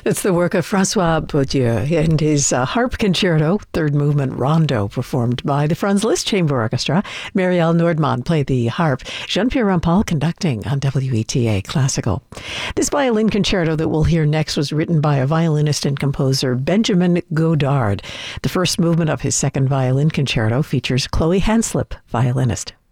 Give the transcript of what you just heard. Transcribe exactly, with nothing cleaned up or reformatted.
It's the work of Francois Baudieu and his uh, harp concerto, third movement rondo, performed by the Franz Liszt Chamber Orchestra. Marielle Nordmann played the harp. Jean-Pierre Rampal conducting on W E T A Classical. This violin concerto that we'll hear next was written by a violinist and composer, Benjamin Godard. The first movement of his second violin concerto features Chloe Hanslip, violinist.